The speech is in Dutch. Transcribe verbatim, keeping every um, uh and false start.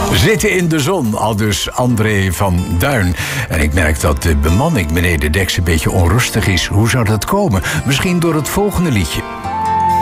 Zitten in de zon, aldus André van Duin. En ik merk dat de bemanning beneden deks een beetje onrustig is. Hoe zou dat komen? Misschien door het volgende liedje.